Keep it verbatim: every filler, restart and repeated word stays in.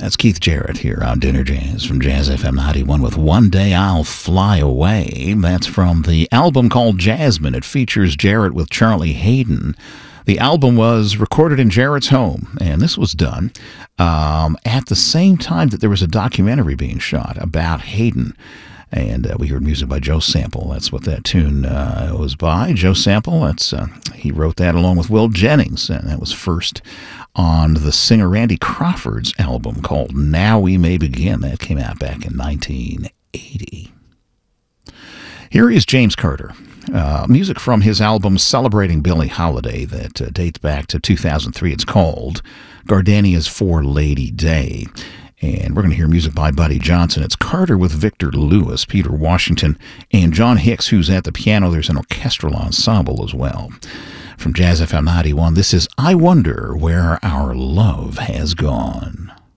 That's Keith Jarrett here on Dinner Jazz from Jazz F M ninety-one with One Day I'll Fly Away. That's from the album called Jasmine. It features Jarrett with Charlie Haden. The album was recorded in Jarrett's home, and this was done um, at the same time that there was a documentary being shot about Haden. And uh, we heard music by Joe Sample. That's what that tune uh, was by. Joe Sample, that's uh, he wrote that along with Will Jennings, and that was first on the singer Randy Crawford's album called Now We May Begin. That came out back in nineteen eighty. Here is James Carter. Uh, music from his album Celebrating Billie Holiday that uh, dates back to two thousand three. It's called Gardenia's For Lady Day. And we're going to hear music by Buddy Johnson. It's Carter with Victor Lewis, Peter Washington, and John Hicks, who's at the piano. There's an orchestral ensemble as well. From Jazz F M ninety-one, this is I Wonder Where Our Love Has Gone.